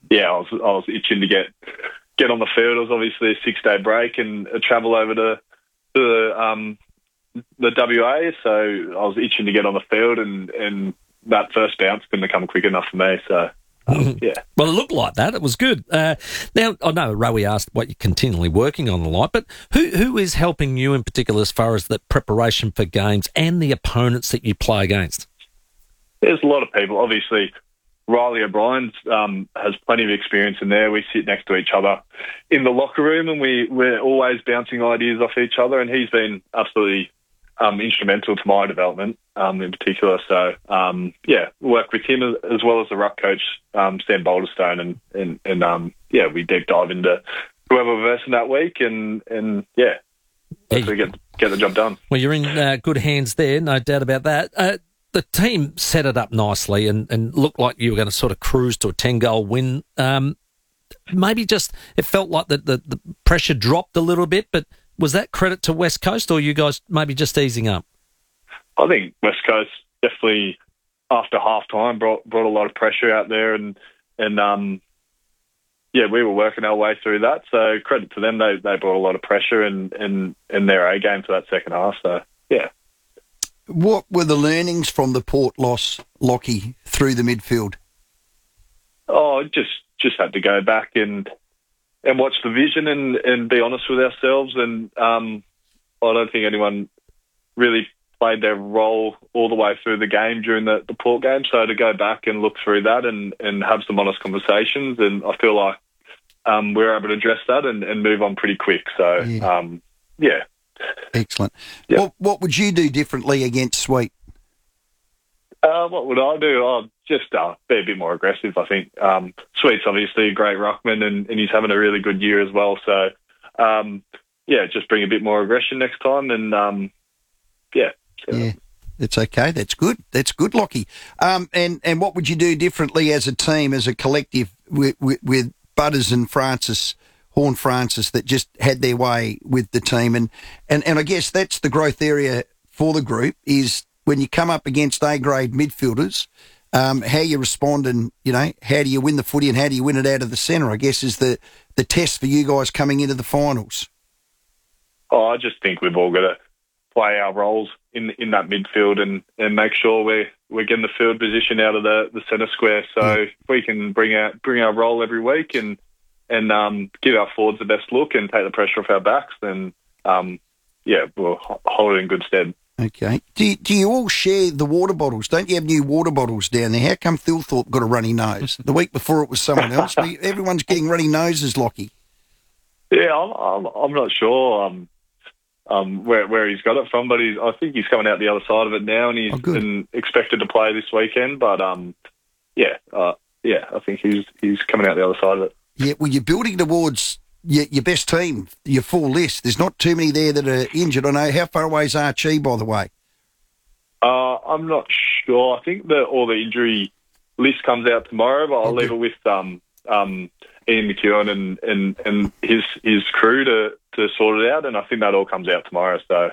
I was itching to get on the field. It was obviously a 6-day break and a travel over to the WA, so I was itching to get on the field, and that first bounce couldn't come quick enough for me. So. Yeah. Well, it looked like that. It was good. Now, I know Rowie asked what you're continually working on the light, but who is helping you in particular as far as the preparation for games and the opponents that you play against? There's a lot of people. Obviously, Riley O'Brien has plenty of experience in there. We sit next to each other in the locker room, and we're always bouncing ideas off each other, and he's been absolutely instrumental to my development in particular. So, work with him as well as the ruck coach, Sam Boulderstone, and we deep dive into whoever we're versing that week and hopefully get the job done. Well, you're in good hands there, no doubt about that. The team set it up nicely and looked like you were going to sort of cruise to a 10-goal win. Maybe just it felt like the pressure dropped a little bit, but was that credit to West Coast or you guys maybe just easing up? I think West Coast definitely, after half-time, brought a lot of pressure out there and we were working our way through that. So credit to them, they brought a lot of pressure in their A game for that second half. So, yeah. What were the learnings from the Port loss, Lockie, through the midfield? Oh, just had to go back and watch the vision and be honest with ourselves. And I don't think anyone really played their role all the way through the game during the Port game. So to go back and look through that and have some honest conversations, and I feel like we were able to address that and move on pretty quick. So, yeah. Excellent. Yep. What would you do differently against Sweet? What would I do? I'd just be a bit more aggressive, I think. Sweet's obviously a great ruckman and he's having a really good year as well. So, just bring a bit more aggression next time and, It's okay. That's good. That's good, Lockie. And what would you do differently as a team, as a collective, with Butters and Horne-Francis that just had their way with the team? And I guess that's the growth area for the group, is when you come up against A-grade midfielders, how you respond and, how do you win the footy and how do you win it out of the centre, I guess, is the test for you guys coming into the finals. Oh, I just think we've all got to play our roles in that midfield and make sure we're getting the field position out of the centre square. So if we can bring our role every week and give our forwards the best look and take the pressure off our backs, then we'll hold it in good stead. Okay. Do you all share the water bottles? Don't you have new water bottles down there? How come Thilthorpe got a runny nose? The week before it was someone else. Everyone's getting runny noses, Lockie. Yeah, I'm not sure where he's got it from, but I think he's coming out the other side of it now, and he's been expected to play this weekend. But I think he's coming out the other side of it. Yeah, well, you're building towards your best team, your full list. There's not too many there that are injured. I know. How far away is Archie, by the way? I'm not sure. I think all the injury list comes out tomorrow, but I'll leave it with Ian McEwen and his crew to sort it out, and I think that all comes out tomorrow. So,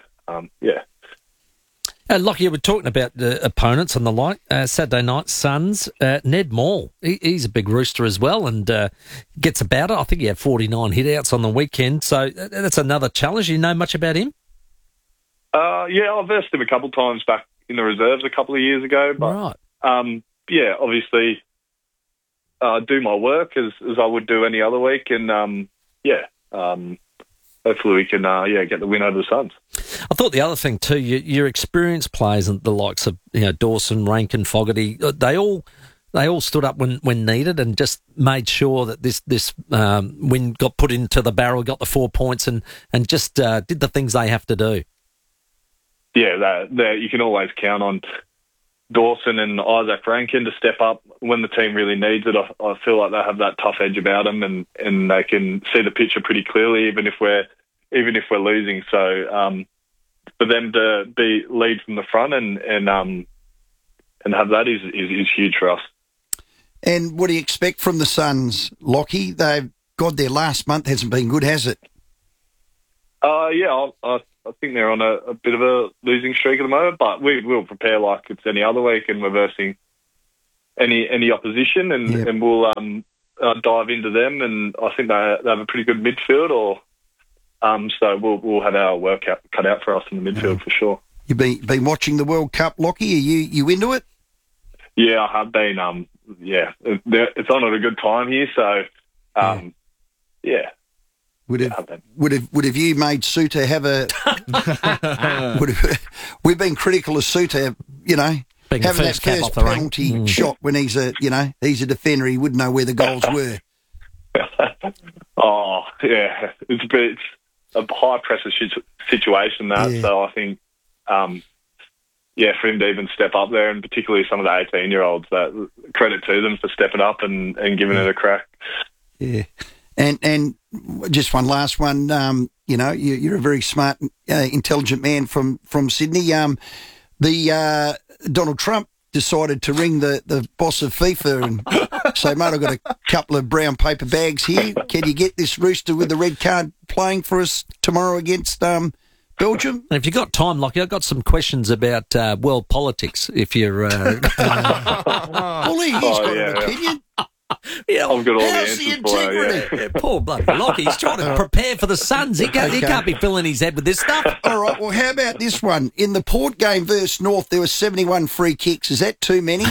Lockie, we're talking about the opponents and the like. Saturday night, Suns. Ned Maul, he's a big rooster as well and gets about it. I think he had 49 hit-outs on the weekend, so that's another challenge. You know much about him? I've versed him a couple of times back in the reserves a couple of years ago. But, right. Obviously do my work as I would do any other week, and, hopefully we can get the win over the Suns. I thought the other thing too, your experienced players and the likes of Dawson, Rankin, Fogarty, they all stood up when needed and just made sure that this win got put into the barrel, got the 4 points, and just did the things they have to do. Yeah, you can always count on Dawson and Isaac Rankin to step up when the team really needs it. I feel like they have that tough edge about them, and they can see the picture pretty clearly, even if we're losing. So for them to lead from the front and have that is huge for us. And what do you expect from the Suns, Lockie? They've got their last month hasn't been good, has it? I think they're on a bit of a losing streak at the moment, but we will prepare like it's any other week, and we're versing any opposition, and we'll dive into them, and I think they have a pretty good midfield. So we'll have our work cut out for us in the midfield for sure. You've been watching the World Cup, Lockie. Are you into it? Yeah, I have been. It's on at a good time here, so yeah. Would have you made Suter have a? We've been critical of Suter, having that first penalty shot when he's a defender. He wouldn't know where the goals were. Oh yeah, it's a high pressure situation that. So I think, for him to even step up there, and particularly some of the 18-year-olds, that credit to them for stepping up and giving it a crack. Yeah. And just one last one, you're a very smart, intelligent man from Sydney. Donald Trump decided to ring the boss of FIFA and say, mate, I've got a couple of brown paper bags here. Can you get this rooster with the red card playing for us tomorrow against Belgium? And if you've got time, Lockie, I've got some questions about world politics, if you're... Well, he's got an opinion. Yeah, I've got all how's the the answers for you. Yeah, poor bloody Lockie. He's trying to prepare for the Suns. He can't be filling his head with this stuff. All right, well, how about this one? In the Port game versus North, there were 71 free kicks. Is that too many?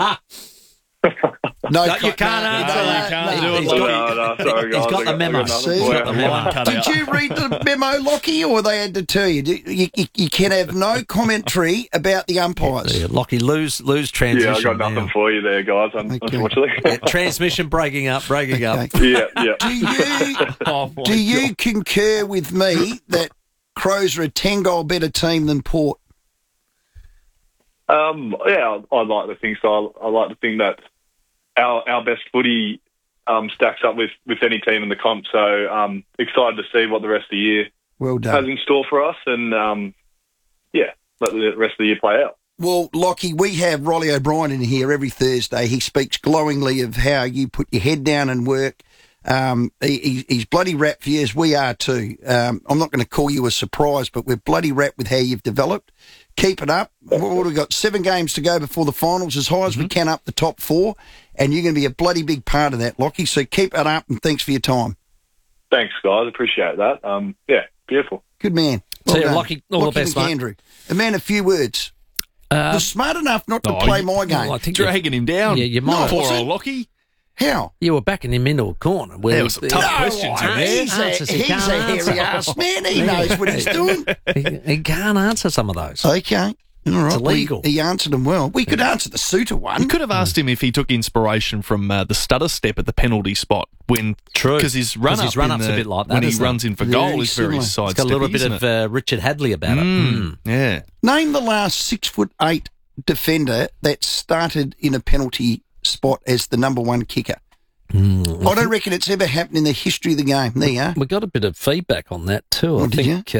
No, you can't answer that. Can't do it. Sorry, guys. He's got the memo. Did you read the memo, Lockie, or they had to tell you? You can have no commentary about the umpires. Yeah, Lockie, lose transition. Yeah, I got nothing for you there, guys, unfortunately. Transmission breaking up. Yeah. Do you concur with me that Crows are a 10-goal better team than Port? Yeah, I'd like to think so. I like to think that our best footy stacks up with any team in the comp. So excited to see what the rest of the year has in store for us, and let the rest of the year play out. Well, Lockie, we have Rolly O'Brien in here every Thursday. He speaks glowingly of how you put your head down and work. He's bloody wrapped for you, as we are too. I'm not going to call you a surprise, but we're bloody wrapped with how you've developed. Keep it up. What have we got? 7 games to go before the finals, as high as we can up the top 4, and you're going to be a bloody big part of that, Lockie. So keep it up, and thanks for your time. Thanks, guys. Appreciate that. Beautiful. Good man. Well done. Lockie, all the best, mate. Andrew. A man of few words. Was smart enough not to play my game. Well, I think dragging him down. Yeah, you might. Poor old Lockie. How? You were backing him into a corner. There was some tough questions in there. He's a hairy-ass man. He knows what he's doing. He can't answer some of those. Okay. All right. It's illegal. He answered them well. We could answer the Suter one. You could have asked him if he took inspiration from the stutter step at the penalty spot. Because his run-up's a bit like that, when he runs in for goal is very sidestep. It's got a little bit of Richard Hadley about it. Yeah. Name the last 6'8" defender that started in a penalty spot as the number one kicker. I don't reckon it's ever happened in the history of the game. There you are. We got a bit of feedback on that too. I think,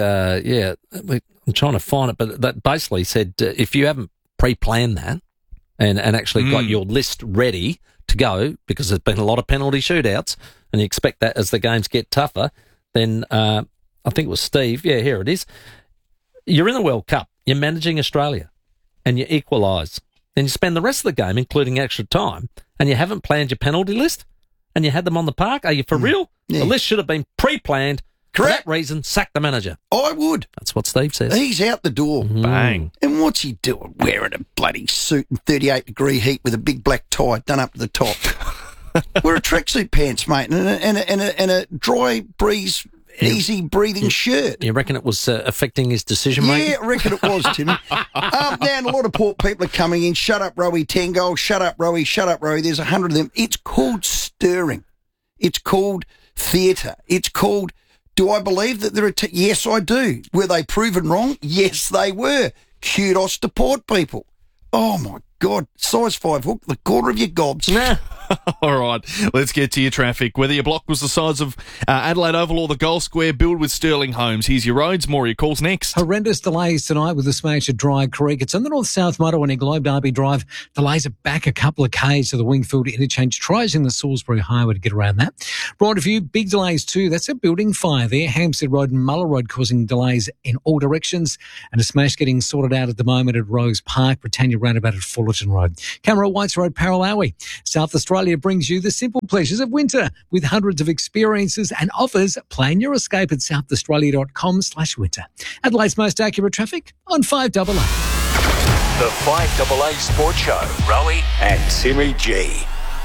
I'm trying to find it, but that basically said if you haven't pre-planned that and actually got your list ready to go, because there's been a lot of penalty shootouts and you expect that as the games get tougher, then I think it was Steve. Yeah, here it is. You're in the World Cup. You're managing Australia and you equalise. Then you spend the rest of the game, including extra time, and you haven't planned your penalty list and you had them on the park. Are you for real? Yeah. The list should have been pre-planned. Correct. For that reason, sack the manager. I would. That's what Steve says. He's out the door. Bang. And what's he doing? Wearing a bloody suit in 38-degree heat with a big black tie done up to the top. Wear a tracksuit pants, mate, and a dry breeze, easy breathing shirt. You reckon it was affecting his decision making? Yeah, I reckon it was, Timmy. Now, a lot of Port people are coming in. Shut up, Rowie, 10 goals. Shut up, Rowie. Shut up, Rowie. There's 100 of them. It's called stirring. It's called theatre. It's called... Do I believe that there are... Yes, I do. Were they proven wrong? Yes, they were. Kudos to Port people. Oh, my God. Size 5 hook, the corner of your gobs. All right, let's get to your traffic. Whether your block was the size of Adelaide Oval or the Gold Square, build with Sterling Homes. Here's your roads. More of your calls next. Horrendous delays tonight with the smash at Dry Creek. It's on the north-south motorway in Globe Derby Drive. Delays are back a couple of k's to the Wingfield interchange. Try using the Salisbury Highway to get around that. Right of you, big delays too. That's a building fire there. Hampstead Road and Muller Road causing delays in all directions. And a smash getting sorted out at the moment at Rose Park. Britannia Roundabout at Fuller Fullerton Road. Camera Whites Road, Paralawi. South Australia brings you the simple pleasures of winter with hundreds of experiences and offers. Plan your escape at southaustralia.com/winter. Adelaide's most accurate traffic on 5AA. The 5AA Sports Show. Rowie and Timmy G.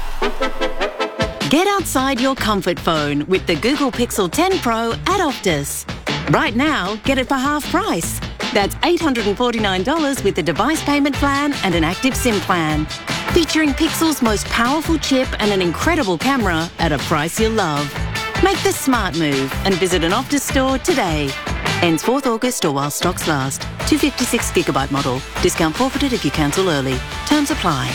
Get outside your comfort phone with the Google Pixel 10 Pro at Optus. Right now, get it for half price. That's $849 with the device payment plan and an active SIM plan. Featuring Pixel's most powerful chip and an incredible camera at a price you'll love. Make the smart move and visit an Optus store today. Ends 4th August or while stocks last. 256GB model. Discount forfeited if you cancel early. Terms apply.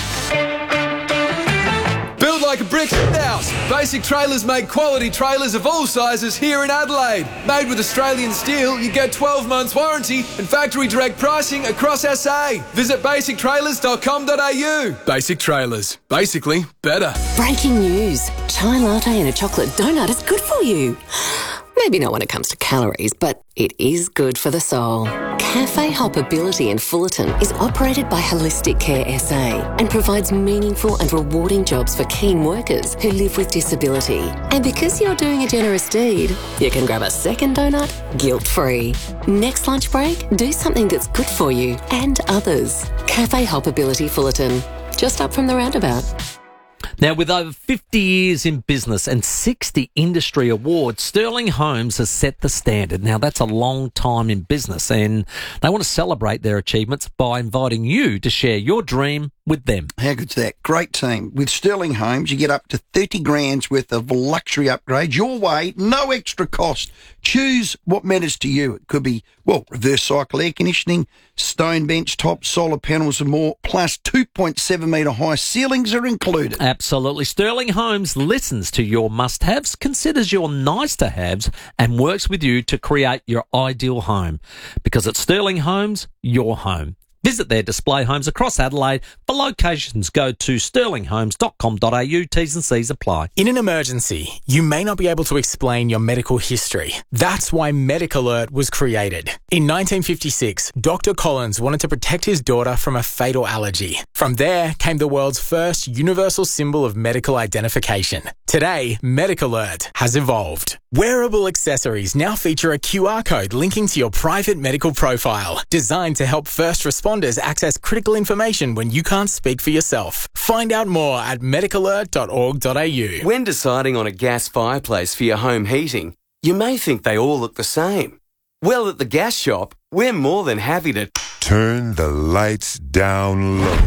Build like a brick house. Basic Trailers make quality trailers of all sizes here in Adelaide. Made with Australian steel, you get 12 months warranty and factory direct pricing across SA. Visit basictrailers.com.au. Basic Trailers. Basically better. Breaking news. Chai latte and a chocolate donut is good for you. Maybe not when it comes to calories, but it is good for the soul. Cafe Hoppability in Fullerton is operated by Holistic Care SA and provides meaningful and rewarding jobs for keen workers who live with disability. And because you're doing a generous deed, you can grab a second donut guilt-free. Next lunch break, do something that's good for you and others. Cafe Hoppability Fullerton, just up from the roundabout. Now, with over 50 years in business and 60 industry awards, Sterling Homes has set the standard. Now, that's a long time in business, and they want to celebrate their achievements by inviting you to share your dream with them. How good's that? Great team. With Sterling Homes, you get up to 30 grand's worth of luxury upgrades your way, no extra cost. Choose what matters to you. It could be, well, reverse cycle air conditioning, stone bench tops, solar panels and more, plus 2.7 metre high ceilings are included. Absolutely. Sterling Homes listens to your must-haves, considers your nice-to-haves, and works with you to create your ideal home. Because at Sterling Homes, your home. Visit their display homes across Adelaide. For locations, go to sterlinghomes.com.au. T's and C's apply. In an emergency, you may not be able to explain your medical history. That's why MedicAlert was created. In 1956, Dr. Collins wanted to protect his daughter from a fatal allergy. From there came the world's first universal symbol of medical identification. Today, MedicAlert has evolved. Wearable accessories now feature a QR code linking to your private medical profile, designed to help first responders access critical information when you can't speak for yourself. Find out more at medicalert.org.au. When deciding on a gas fireplace for your home heating, you may think they all look the same. Well, at the gas shop, we're more than happy to turn the lights down low.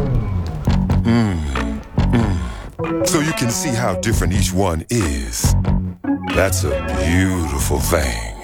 So you can see how different each one is. That's a beautiful thing.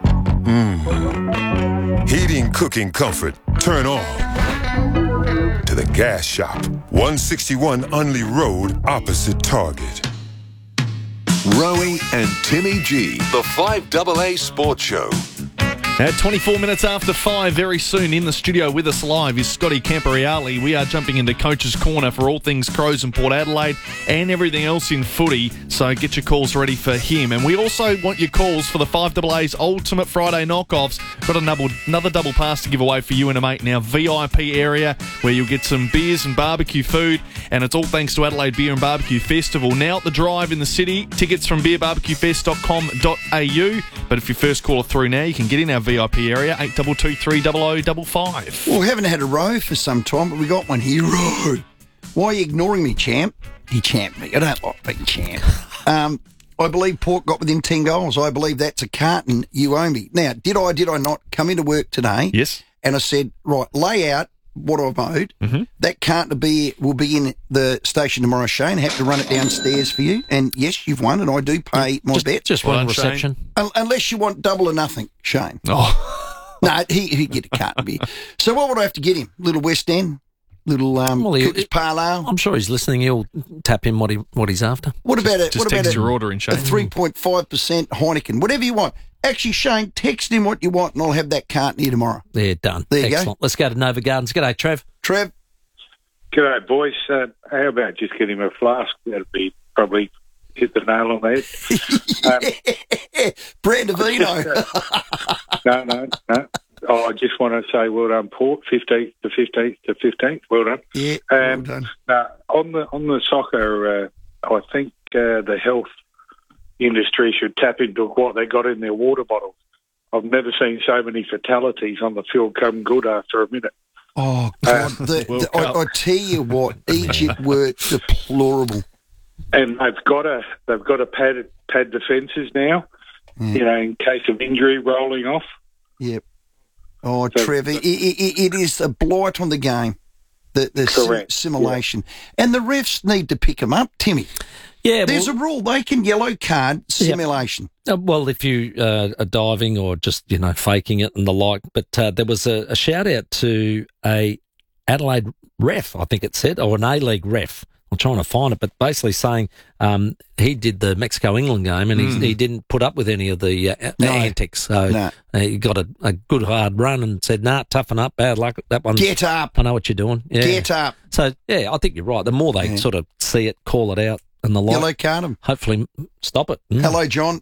Heating, cooking comfort, turn on to the gas shop. 161 Unley Road, opposite Target. Rowie and Timmy G. The 5AA Sports Show. At 24 minutes after 5, very soon in the studio with us live is Scotty Camporeale. We are jumping into Coach's Corner for all things Crows and Port Adelaide and everything else in footy, so get your calls ready for him. And we also want your calls for the 5AA's Ultimate Friday Knockoffs. Got another double pass to give away for you and a mate in our VIP area where you'll get some beers and barbecue food, and it's all thanks to Adelaide Beer and Barbecue Festival. Now at the Drive in the city, tickets from beerbarbecuefest.com.au. But if you first call through now, you can get in our VIP area, 82230055. Well, we haven't had a row for some time, but we got one here. Row. Why are you ignoring me, champ? He champed me. I don't like being champ. I believe Port got within 10 goals. I believe that's a carton you owe me. Now, did I not come into work today? Yes. And I said, right, lay out what I've owed. Mm-hmm. That carton will be in the station tomorrow, Shane. Have to run it downstairs for you. And yes, you've won, and I do pay my bet. Just one reception. Unless you want double or nothing, Shane. Oh. No, he'd get a carton beer. So what would I have to get him? Little West End? Little Cook's Parlour? I'm sure he's listening. He'll tap in what he's after. What about it? Just text your order in, Shane. A 3.5% Heineken, whatever you want. Actually, Shane, text him what you want and I'll have that carton here tomorrow. They're done. There you Excellent. go. Let's go to Nova Gardens. G'day, Trev. Trev. G'day, boys. How about just getting a flask? That'd be probably hit the nail on the head. Brand of vino. No. I just want to say well done, Port, 15th to 15th to 15th. Well done. Yeah, well done. On the soccer, I think the health industry should tap into what they got in their water bottles. I've never seen so many fatalities on the field come good after a minute. Oh, God. I tell you what, Egypt were deplorable. And they've got to pad defences now, in case of injury rolling off. Yep. Oh, so, Trevor, it is a blight on the game, the simulation. Yeah. And the refs need to pick them up, Timmy. Yeah, there's a rule. They can yellow card simulation. Yep. Well, if you are diving or just, faking it and the like. But there was a shout-out to a Adelaide ref, I think it said, or an A-League ref. I'm trying to find it, but basically saying he did the Mexico-England game and he didn't put up with any of the antics. So he got a good hard run and said, toughen up, bad luck. That one. Get up. I know what you're doing. Yeah. Get up. So, I think you're right. The more they sort of see it, call it out and the like. Yellow card them. Hopefully stop it. Mm. Hello, John.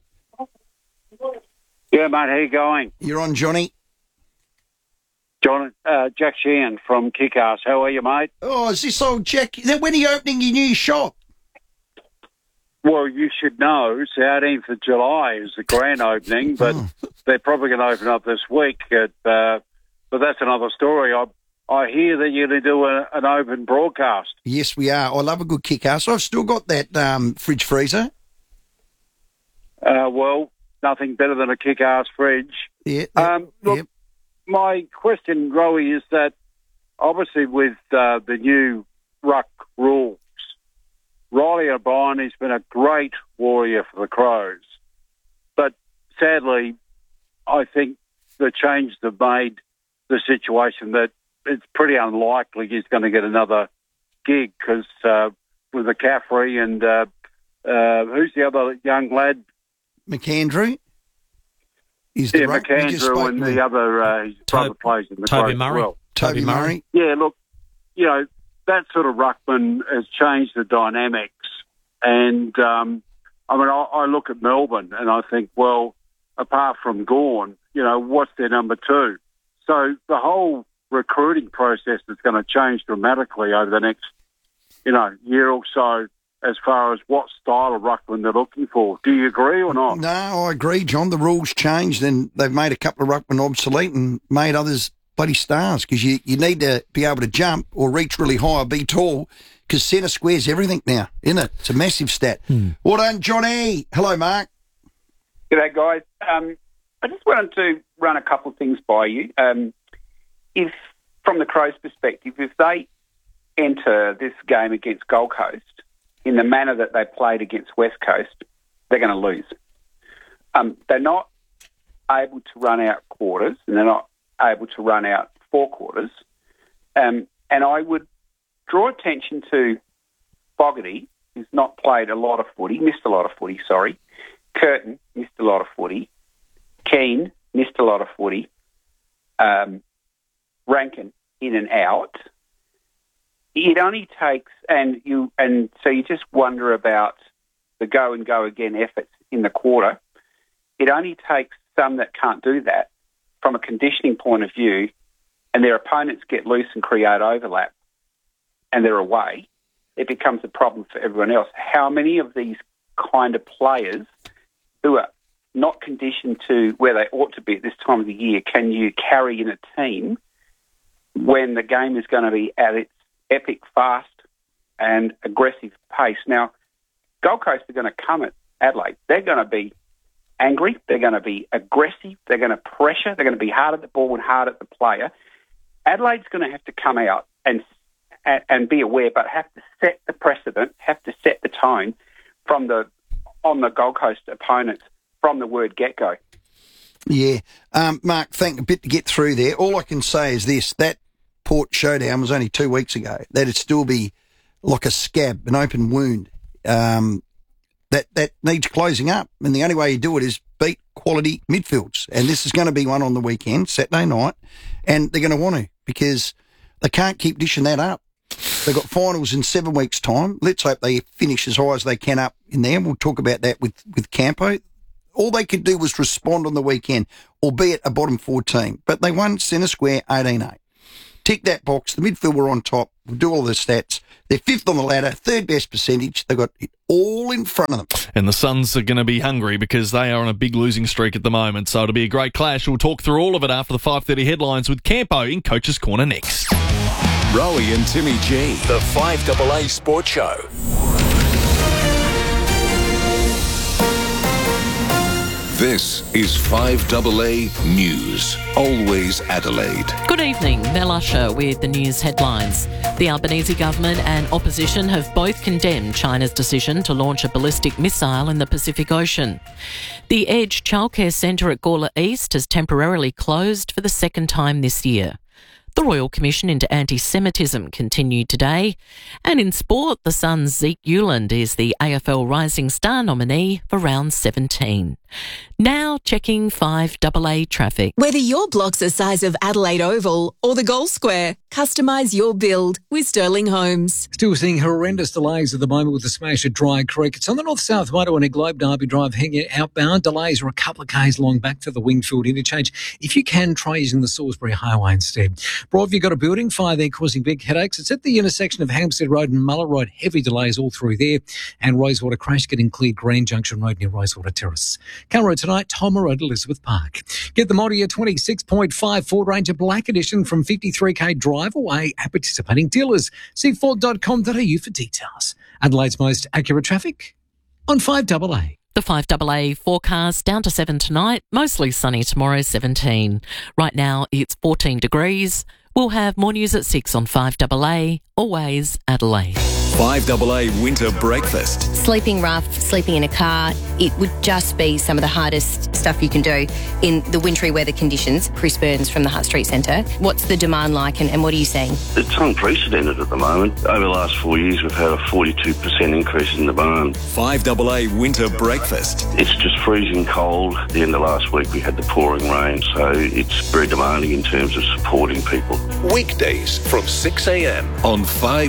Yeah, mate, how you going? You're on, Johnny. John, Jack Sheehan from Kick-Ass. How are you, mate? Oh, is this old Jack? When are you opening your new shop? Well, you should know. 18th of July is the grand opening, but they're probably going to open up this week. But that's another story. I hear that you're going to do an open broadcast. Yes, we are. I love a good Kick-Ass. I've still got that fridge freezer. Well, nothing better than a Kick-Ass fridge. Yeah. Look, my question, Rowie, is that obviously with the new ruck rules, Riley O'Brien has been a great warrior for the Crows. But sadly, I think the changes have made the situation that it's pretty unlikely he's going to get another gig because with McCaffrey and who's the other young lad? McAndrew. McAndrew and the other his brother plays in the Toby Murray. Well. Toby Murray. Yeah, look, that sort of ruckman has changed the dynamics. And, I look at Melbourne and I think, well, apart from Gawn, what's their number two? So the whole recruiting process is going to change dramatically over the next, year or so as far as what style of ruckman they're looking for. Do you agree or not? No, I agree, John. The rules changed and they've made a couple of ruckmen obsolete and made others bloody stars because you need to be able to jump or reach really high or be tall because centre square's everything now, isn't it? It's a massive stat. Well done, Johnny. Hello, Mark. G'day, guys. I just wanted to run a couple of things by you. If, from the Crows' perspective, if they enter this game against Gold Coast in the manner that they played against West Coast, they're going to lose. They're not able to run out quarters and they're not able to run out four quarters. And I would draw attention to Fogarty, who's not played a lot of footy, missed a lot of footy, sorry. Curtin missed a lot of footy. Keane missed a lot of footy. Rankin in and out. It only takes, so you just wonder about the go and go again efforts in the quarter. It only takes some that can't do that from a conditioning point of view, and their opponents get loose and create overlap, and they're away. It becomes a problem for everyone else. How many of these kind of players who are not conditioned to where they ought to be at this time of the year can you carry in a team when the game is going to be at its epic, fast and aggressive pace? Now, Gold Coast are going to come at Adelaide. They're going to be angry. They're going to be aggressive. They're going to pressure. They're going to be hard at the ball and hard at the player. Adelaide's going to have to come out and be aware, but have to set the precedent, have to set the tone on the Gold Coast opponents from the word get-go. Yeah. Mark, a bit to get through there. All I can say is this, that Port showdown was only 2 weeks ago. That'd still be like a scab, an open wound. That needs closing up. And the only way you do it is beat quality midfields. And this is going to be one on the weekend, Saturday night. And they're going to want to because they can't keep dishing that up. They've got finals in 7 weeks' time. Let's hope they finish as high as they can up in there. And we'll talk about that with Campo. All they could do was respond on the weekend. albeit a bottom 4 team. But they won centre square 18-8. Tick that box. The midfield were on top. We'll do all the stats. They're 5th on the ladder, 3rd best percentage. They've got it all in front of them. And the Suns are going to be hungry because they are on a big losing streak at the moment. So it'll be a great clash. We'll talk through all of it after the 5:30 headlines with Campo in Coach's Corner next. Rowie and Timmy G, the 5AA Sports Show. This is 5AA News. Always Adelaide. Good evening, Mel Usher with the news headlines. The Albanese government and opposition have both condemned China's decision to launch a ballistic missile in the Pacific Ocean. The Edge Childcare Centre at Gawler East has temporarily closed for the second time this year. The Royal Commission into Anti-Semitism continued today. And in sport, the Sun's Zeke Uland is the AFL Rising Star nominee for round 17. Now checking 5AA traffic. Whether your block's the size of Adelaide Oval or the Gold Square, customise your build with Sterling Homes. Still seeing horrendous delays at the moment with the smash at Dry Creek. It's on the north-south motorway at Globe Derby Drive hanging outbound. Delays are a couple of k's long back to the Wingfield interchange. If you can, try using the Salisbury Highway instead. Broadview got a building fire there causing big headaches. It's at the intersection of Hampstead Road and Muller Road. Heavy delays all through there. And Rosewater crash getting cleared Green Junction Road near Rosewater Terrace. Carl Road tonight, Tom Road, Elizabeth Park. Get the Multi-Year 26.5 Ford Ranger Black Edition from 53k drive away at participating dealers. See Ford.com.au for details. Adelaide's most accurate traffic on 5AA. The 5AA forecast down to 7 tonight, mostly sunny tomorrow, 17. Right now it's 14 degrees. We'll have more news at 6 on 5AA, always Adelaide. 5AA Winter Breakfast. Sleeping rough, sleeping in a car, it would just be some of the hardest stuff you can do in the wintry weather conditions. Chris Burns from the Hutt Street Centre. What's the demand like and what are you seeing? It's unprecedented at the moment. Over the last 4 years, we've had a 42% increase in demand. 5AA Winter Breakfast. It's just freezing cold. At the end of last week, we had the pouring rain, so it's very demanding in terms of supporting people. Weekdays from 6 a.m. on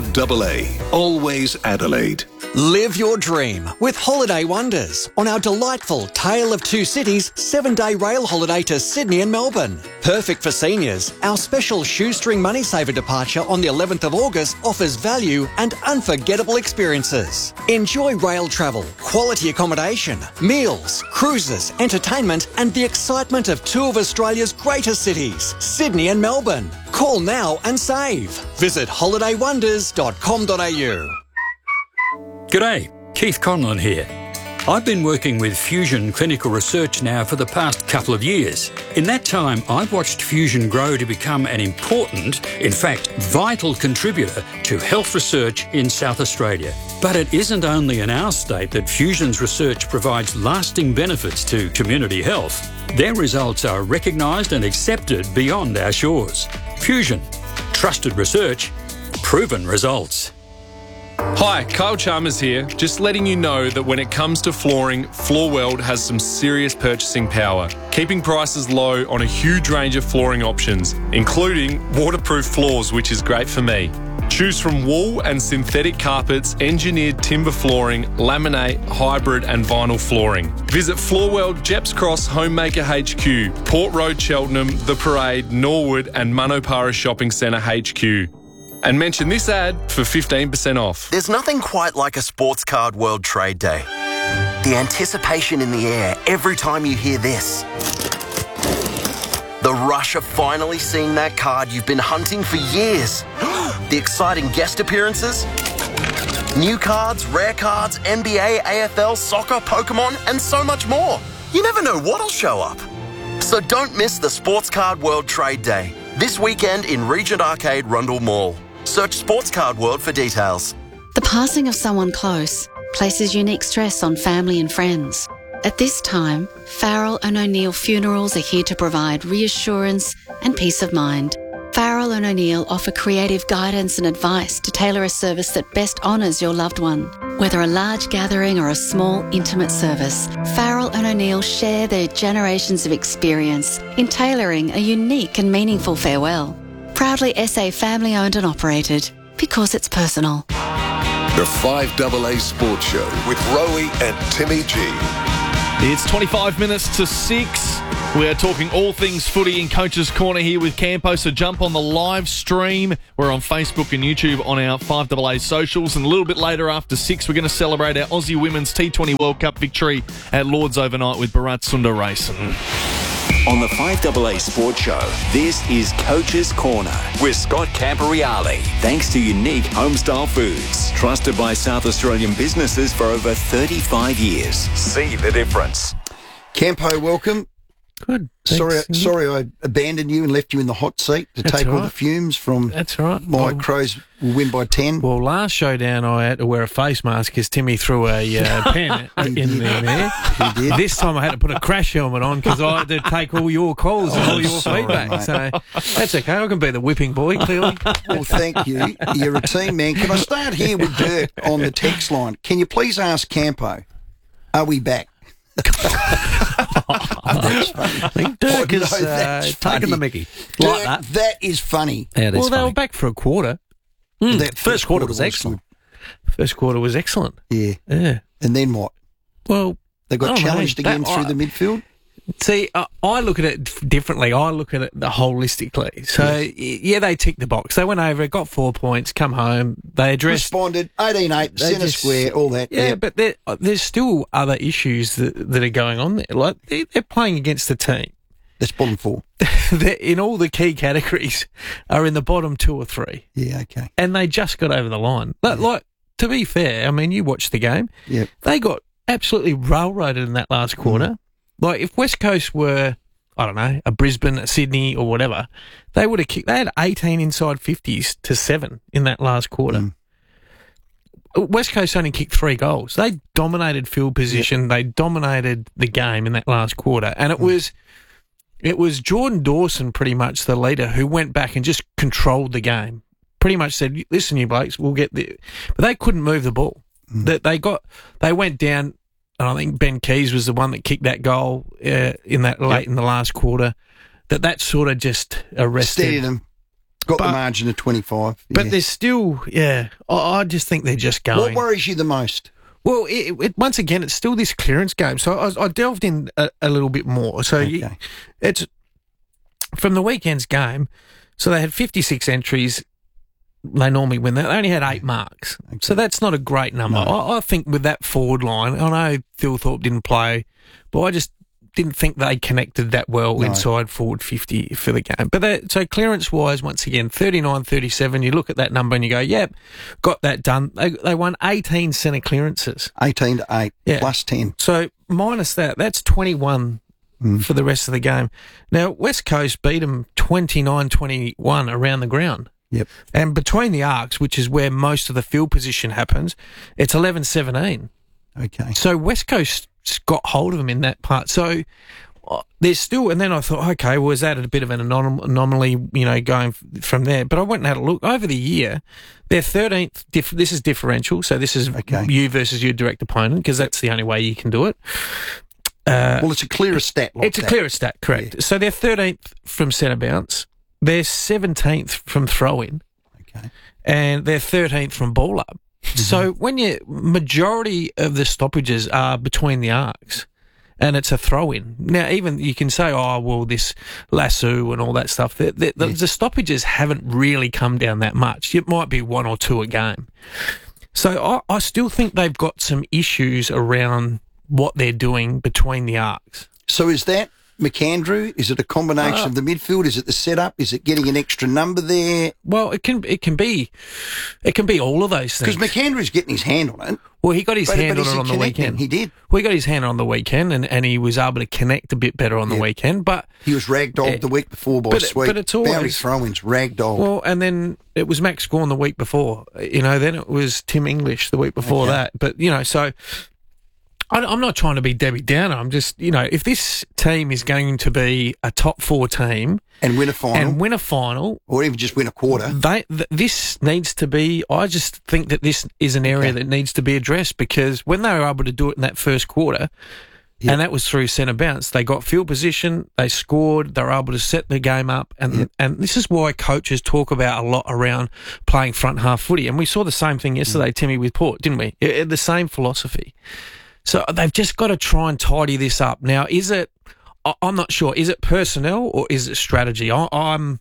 5AA. Always Adelaide. Live your dream with Holiday Wonders on our delightful Tale of Two Cities 7-day rail holiday to Sydney and Melbourne. Perfect for seniors, our special shoestring money saver departure on the 11th of August offers value and unforgettable experiences. Enjoy rail travel, quality accommodation, meals, cruises, entertainment and the excitement of two of Australia's greatest cities, Sydney and Melbourne. Call now and save. Visit holidaywonders.com.au. G'day, Keith Conlon here. I've been working with Fusion Clinical Research now for the past couple of years. In that time, I've watched Fusion grow to become an important, in fact, vital contributor to health research in South Australia. But it isn't only in our state that Fusion's research provides lasting benefits to community health. Their results are recognised and accepted beyond our shores. Fusion. Trusted research. Proven results. Hi, Kyle Chalmers here. Just letting you know that when it comes to flooring, Floorworld has some serious purchasing power, keeping prices low on a huge range of flooring options, including waterproof floors, which is great for me. Choose from wool and synthetic carpets, engineered timber flooring, laminate, hybrid and vinyl flooring. Visit Floorworld, Jeps Cross, Homemaker HQ, Port Road, Cheltenham, The Parade, Norwood and Manopara Shopping Centre HQ. And mention this ad for 15% off. There's nothing quite like a Sports Card World Trade Day. The anticipation in the air every time you hear this. The rush of finally seeing that card you've been hunting for years. The exciting guest appearances. New cards, rare cards, NBA, AFL, soccer, Pokemon, and so much more. You never know what'll show up. So don't miss the Sports Card World Trade Day. This weekend in Regent Arcade, Rundle Mall. Search Sports Card World for details. The passing of someone close places unique stress on family and friends. At this time, Farrell and O'Neill Funerals are here to provide reassurance and peace of mind. Farrell and O'Neill offer creative guidance and advice to tailor a service that best honours your loved one. Whether a large gathering or a small, intimate service, Farrell and O'Neill share their generations of experience in tailoring a unique and meaningful farewell. Proudly SA family owned and operated, because it's personal. The 5AA Sports Show with Rowie and Timmy G. It's 25 minutes to 6. We are talking all things footy in Coach's Corner here with Campo, so jump on the live stream. We're on Facebook and YouTube on our 5AA socials, and a little bit later after 6, we're going to celebrate our Aussie Women's T20 World Cup victory at Lords overnight with Bharat Sundaresan. On the 5AA Sports Show, this is Coach's Corner with Scott Camporeale. Thanks to Unique Homestyle Foods, trusted by South Australian businesses for over 35 years. See the difference. Campo, welcome. Good. Sorry, I abandoned you and left you in the hot seat to take all the fumes from. That's right. My Crows will win by 10. Well, last showdown I had to wear a face mask because Timmy threw a pen in there. He did. This time I had to put a crash helmet on because I had to take all your calls and all your feedback. Mate. So that's okay. I can be the whipping boy, clearly. Well, thank you. You're a team man. Can I start here with Dirk on the text line? Can you please ask Campo, are we back? That's funny. I think Dirk is taking the mickey. Dirk, that is funny. Yeah, well, they were back for a quarter. That first quarter was excellent. First quarter was excellent. Yeah. Yeah. And then what? Well, they got challenged again through the midfield? See, I look at it differently. I look at it holistically. So, yeah, they ticked the box. They went over, got 4 points, come home. They addressed... Responded, 18-8, centre square, all that. Yeah, but there's still other issues that are going on there. Like, they're playing against a team. That's bottom 4. In all the key categories are in the bottom 2 or 3. Yeah, okay. And they just got over the line. Like, to be fair, I mean, you watched the game. Yeah. They got absolutely railroaded in that last quarter. Like, if West Coast were, I don't know, a Brisbane, a Sydney or whatever, they would have kicked, they had 18 inside 50s to 7 in that last quarter. West Coast only kicked 3 goals. They dominated field position. They dominated the game in that last quarter. And it was Jordan Dawson, pretty much the leader, who went back and just controlled the game. Pretty much said, listen, you blokes, we'll get there. But they couldn't move the ball. They went down. And I think Ben Keys was the one that kicked that goal in that late in the last quarter. That sort of just arrested. Steadied them. Got the margin of 25. But there's still, I just think they're just going. What worries you the most? Well, once again, it's still this clearance game. So I delved in a little bit more. So it's from the weekend's game. So they had 56 entries. They normally win that. They only had 8 marks. Okay. So that's not a great number. No. I think with that forward line, I know Thilthorpe didn't play, but I just didn't think they connected that well inside forward 50 for the game. But so clearance-wise, once again, 39-37, you look at that number and you go, yep, got that done. They won 18 centre clearances. 18-8, plus 10. So minus that's 21 for the rest of the game. Now, West Coast beat them 29-21 around the ground. Yep. And between the arcs, which is where most of the field position happens, it's 11-17. Okay. So West Coast got hold of them in that part. So there's still, and then I thought, okay, well, is that a bit of an anomaly, going from there? But I went and had a look. Over the year, they're 13th, this is differential, so this is you versus your direct opponent, because that's the only way you can do it. Well, it's a clearer stat. It's a clearer stat, correct. Yeah. So they're 13th from centre bounce. They're 17th from throw-in. Okay. And they're 13th from ball-up. Mm-hmm. So when majority of the stoppages are between the arcs and it's a throw-in. Now, even you can say, this lasso and all that stuff. The stoppages haven't really come down that much. It might be 1 or 2 a game. So I still think they've got some issues around what they're doing between the arcs. So is that McAndrew? Is it a combination of the midfield? Is it the setup? Is it getting an extra number there? Well, it can be all of those things. Because McAndrew's getting his hand on it. Well, he got his hand on it on the weekend. He did. Well, he got his hand on the weekend, and he was able to connect a bit better on the weekend. But he was ragdolled the week before by Sweet. But it's always boundary throw-ins, ragdolled. Well, and then it was Max Gawn the week before. Then it was Tim English the week before that. But so. I'm not trying to be Debbie Downer. I'm just, if this team is going to be a top 4 team and win a final, or even just win a quarter, this needs to be. I just think that this is an area that needs to be addressed, because when they were able to do it in that first quarter, and that was through centre bounce, they got field position, they scored, they were able to set the game up, and this is why coaches talk about a lot around playing front half footy, and we saw the same thing yesterday, Timmy, with Port, didn't we? The same philosophy. So they've just got to try and tidy this up. Now, is it? I'm not sure. Is it personnel or is it strategy? I'm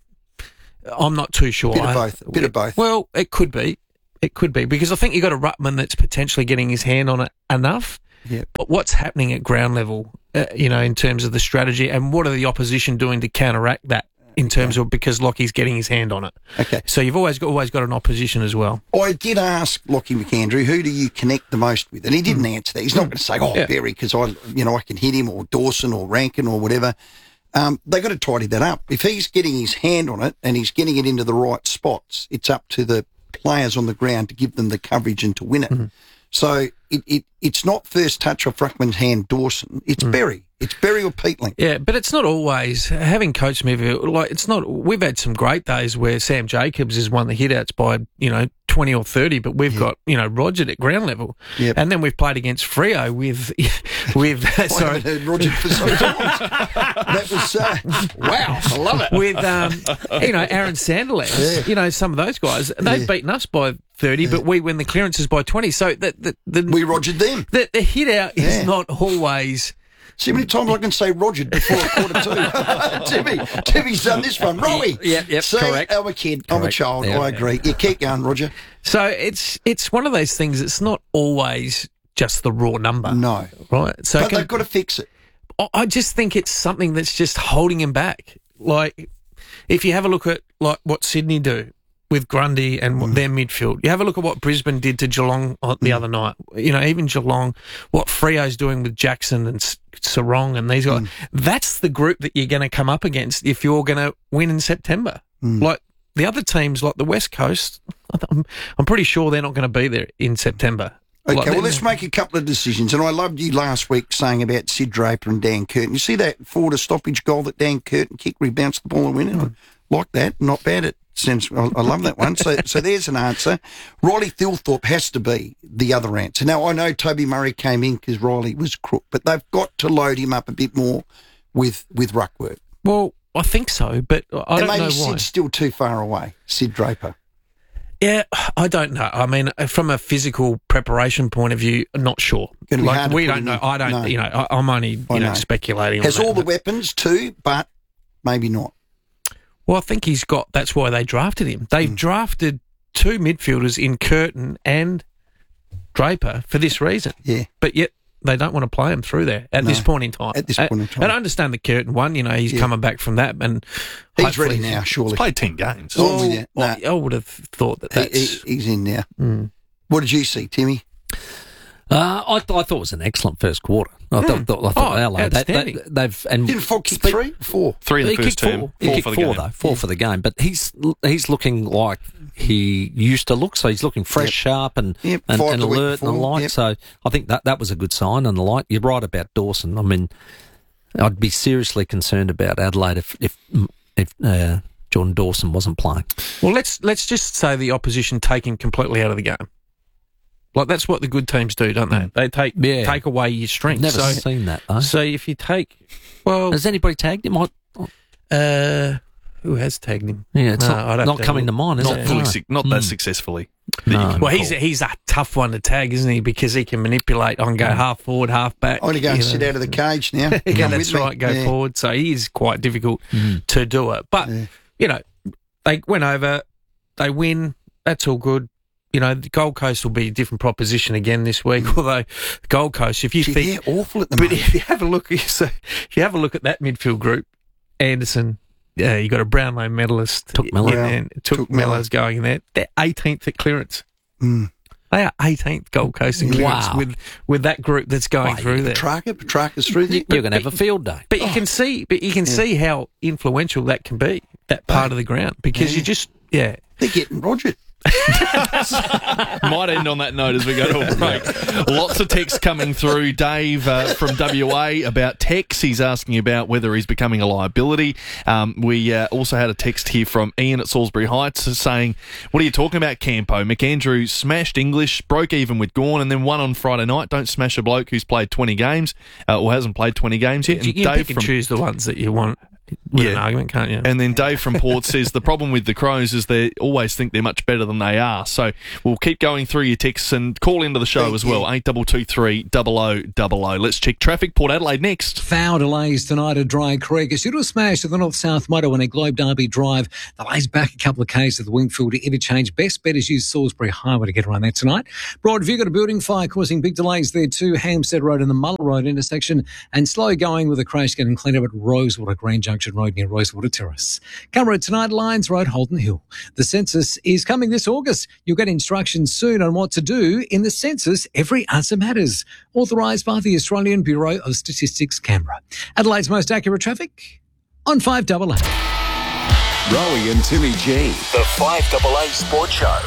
not too sure. Bit of both. Well, it could be. It could be because I think you've got a Ruttman that's potentially getting his hand on it enough. Yeah. But what's happening at ground level, in terms of the strategy, and what are the opposition doing to counteract that in terms of because Lockie's getting his hand on it? Okay. So you've always got an opposition as well. I did ask Lockie McAndrew, who do you connect the most with? And he didn't answer that. He's not going to say, Berry, because I can hit him, or Dawson or Rankin or whatever. They got to tidy that up. If he's getting his hand on it and he's getting it into the right spots, it's up to the players on the ground to give them the coverage and to win it. Mm-hmm. So it's not first touch off Ruckman's hand, Dawson. It's Berry. It's Berry or Peatling. Yeah, but it's not always having Coach Smith. Like it's not. We've had some great days where Sam Jacobs has won the hitouts by 20 or 30, but we've got Roger at ground level, and then we've played against Freo with sorry, I haven't heard Roger for so long. That was wow, I love it. With Aaron Sandilands, some of those guys, they've beaten us by 30, but we win the clearances by 20. So that we Rogered them. The hit out is not always. See how many times I can say Roger before quarter two. Timmy's done this one. Rowie. Yep, See, correct. I'm a kid. I'm a child. Yeah, I agree. Yeah, keep going, Roger. So it's one of those things. It's not always just the raw number. No. Right. So but they've got to fix it. I just think it's something that's just holding him back. Like, if you have a look at like what Sydney do with Grundy and their midfield. You have a look at what Brisbane did to Geelong the other night. Even Geelong, what Freo's doing with Jackson and Sarong and these guys. That's the group that you're going to come up against if you're going to win in September. Like the other teams, like the West Coast, I'm pretty sure they're not going to be there in September. Okay, well, let's make a couple of decisions. And I loved you last week saying about Sid Draper and Dan Curtin. You see that forward stoppage goal that Dan Curtin kicked where he bounced the ball and went in? I like that. Not bad. I love that one. So there's an answer. Riley Thilthorpe has to be the other answer. Now, I know Toby Murray came in because Riley was crook, but they've got to load him up a bit more with ruck work. Well, I think so, but I don't know why. Maybe Sid's still too far away, Sid Draper. Yeah, I don't know. I mean, from a physical preparation point of view, I'm not sure. Like, we don't know. I don't, no. I'm only, speculating. Has all the weapons too, but maybe not. Well, I think he's got, that's why they drafted him. They drafted two midfielders in Curtin and Draper for this reason. Yeah. But yet they don't want to play him through there at this point in time. At this point in time. And I understand the Curtin one, he's coming back from that. And he's ready now, surely. He's played 10 games. I would have thought that's... He's in now. What did you see, Timmy? I thought it was an excellent first quarter. I thought outstanding. Didn't Fogg kick 3? 4? 3 in the first term. He kicked 4 though. 4 for the game. But he's looking like he used to look. So he's looking fresh, sharp, and alert and the like. Yep. So I think that was a good sign and the like. You're right about Dawson. I mean, I'd be seriously concerned about Adelaide if Jordan Dawson wasn't playing. Well, let's just say the opposition taking completely out of the game. Like, that's what the good teams do, don't they? They take away your strength. Never seen that, though. So if you take... Well... Has anybody tagged him? Who has tagged him? Yeah, it's not coming to mind, is it? Not that successfully. No. Well, he's a tough one to tag, isn't he? Because he can manipulate on go half forward, half back. I'm going to go and sit out of the cage now. That's right, go forward. So he is quite difficult to do it. But, they went over, they win, that's all good. The Gold Coast will be a different proposition again this week. Although the Gold Coast, if you think they're awful at the moment, if you have a look, at that midfield group, Anderson, you got a Brownlow medalist, Took Miller, Took Miller's going in there. They're 18th at clearance. They are 18th Gold Coast in clearance with that group that's going through there. Petrarca's through there. You're going to have a field day. But you can see how influential that can be, that part of the ground, because you just they're getting Rogered. Might end on that note as we go to a break. Lots of texts coming through. Dave from WA about Tex. He's asking about whether he's becoming a liability. We also had a text here from Ian at Salisbury Heights saying, what are you talking about, Campo? McAndrew smashed English, broke even with Gawn, and then won on Friday night. Don't smash a bloke who's played 20 games or hasn't played 20 games yet. And you Dave pick and choose the ones that you want. with an argument, can't you? And then Dave from Port says the problem with the Crows is they always think they're much better than they are. So we'll keep going through your texts and call into the show as well, 8223 0000. Let's check traffic. Port Adelaide next. Foul delays tonight at Dry Creek. It's due to a smash at the North-South motorway at Globe Derby Drive. Delays back a couple of k's at the Wingfield interchange. Best bet is use Salisbury Highway to get around that tonight. Broadview got a building fire causing big delays there too. Hampstead Road and the Muller Road intersection, and slow going with a crash getting cleaned up at Rosewater Green Junction Road near Rosewater Terrace. Camera tonight, Lions Road, Holden Hill. The census is coming this August. You'll get instructions soon on what to do in the census. Every answer matters. Authorised by the Australian Bureau of Statistics, Canberra. Adelaide's most accurate traffic on 5AA. Rowie and Timmy G, the 5AA Sports Show.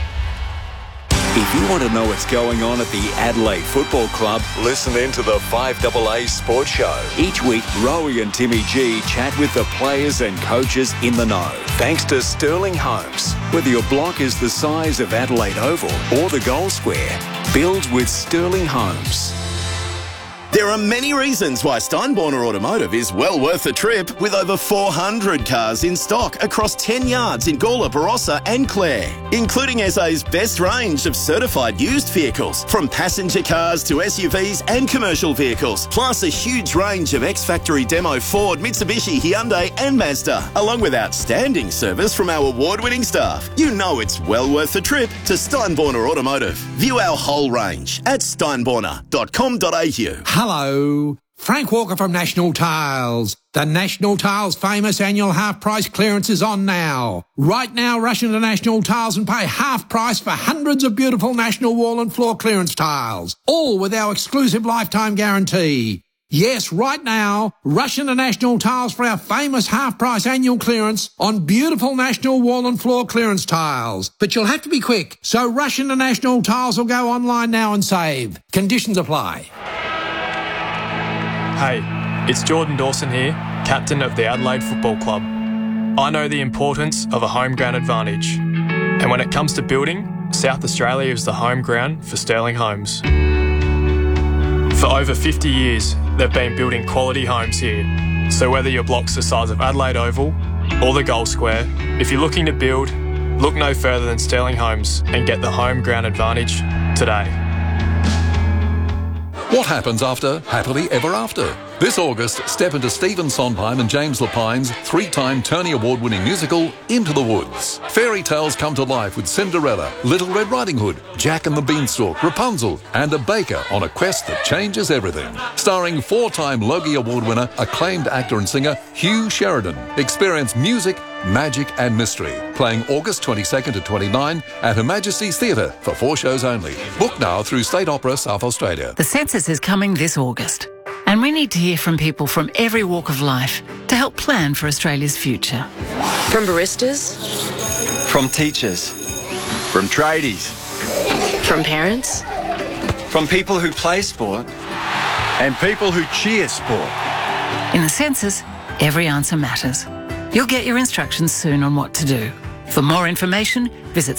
If you want to know what's going on at the Adelaide Football Club, listen in to the 5AA Sports Show. Each week, Rowie and Timmy G chat with the players and coaches in the know. Thanks to Sterling Homes. Whether your block is the size of Adelaide Oval or the Goal Square, build with Sterling Homes. There are many reasons why Steinborner Automotive is well worth the trip, with over 400 cars in stock across 10 yards in Gawler, Barossa and Clare, including SA's best range of certified used vehicles, from passenger cars to SUVs and commercial vehicles, plus a huge range of ex-factory demo Ford, Mitsubishi, Hyundai and Mazda, along with outstanding service from our award-winning staff. You know it's well worth the trip to Steinborner Automotive. View our whole range at steinborner.com.au. Hello, Frank Walker from National Tiles. The National Tiles famous annual half price clearance is on now. Right now, rush into National Tiles and pay half price for hundreds of beautiful national wall and floor clearance tiles, all with our exclusive lifetime guarantee. Yes, right now, rush into National Tiles for our famous half price annual clearance on beautiful national wall and floor clearance tiles. But you'll have to be quick, so rush into National Tiles or go online now and save. Conditions apply. Hey, it's Jordan Dawson here, captain of the Adelaide Football Club. I know the importance of a home ground advantage. And when it comes to building, South Australia is the home ground for Sterling Homes. For over 50 years, they've been building quality homes here. So whether your block's the size of Adelaide Oval or the Goal Square, if you're looking to build, look no further than Sterling Homes and get the home ground advantage today. What happens after Happily Ever After? This August, step into Stephen Sondheim and James Lapine's 3-time Tony Award-winning musical, Into the Woods. Fairy tales come to life with Cinderella, Little Red Riding Hood, Jack and the Beanstalk, Rapunzel, and a baker on a quest that changes everything. Starring 4-time Logie Award winner, acclaimed actor and singer Hugh Sheridan. Experience music, magic and mystery. Playing August 22nd to 29 at Her Majesty's Theatre for 4 shows only. Book now through State Opera South Australia. The census is coming this August, and we need to hear from people from every walk of life to help plan for Australia's future. From baristas, from teachers, from tradies, from parents, from people who play sport, and people who cheer sport. In the census, every answer matters. You'll get your instructions soon on what to do. For more information, visit